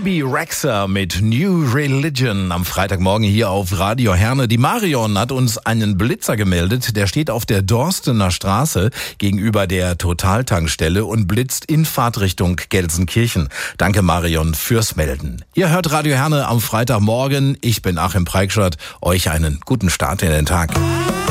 Bibi Rexha mit New Religion am Freitagmorgen hier auf Radio Herne. Die Marion hat uns einen Blitzer gemeldet. Der steht auf der Dorstener Straße gegenüber der Totaltankstelle und blitzt in Fahrtrichtung Gelsenkirchen. Danke Marion fürs Melden. Ihr hört Radio Herne am Freitagmorgen. Ich bin Achim Preikschat. Euch einen guten Start in den Tag.